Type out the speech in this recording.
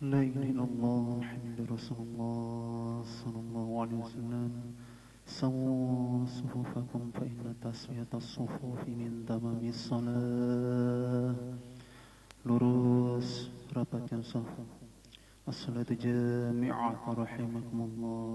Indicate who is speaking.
Speaker 1: لا إله إلا الله محمد رسول الله صلى الله عليه وسلم سووا صفوفكم فإن تسوية الصفوف من تمام الصلاة. Lurus rapatkan saf. As-salatu jami'ah rahimakumullah.